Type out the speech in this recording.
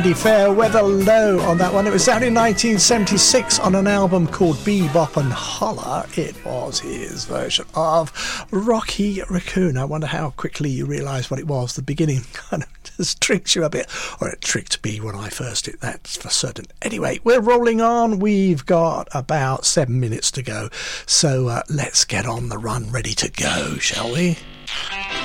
Fair Weather Low on that one. It was out in 1976 on an album called Bebop and Holler. It was his version of Rocky Raccoon. I wonder how quickly you realise what it was. The beginning kind of just tricks you a bit, or it tricked me when I first did, that's for certain. Anyway, we're rolling on. We've got about 7 minutes to go, so let's get on the run, ready to go, shall we?